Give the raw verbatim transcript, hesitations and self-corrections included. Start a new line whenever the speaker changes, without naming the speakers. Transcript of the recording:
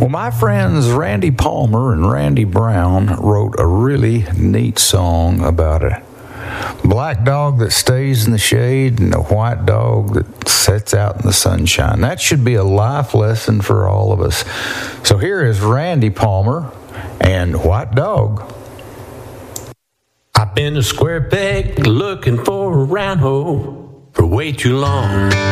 Well, my friends Randy Palmer and Randy Brown wrote a really neat song about a black dog that stays in the shade and a white dog that sets out in the sunshine. That should be a life lesson for all of us. So here is Randy Palmer and White Dog.
I've been a square peg looking for a round hole for way too long.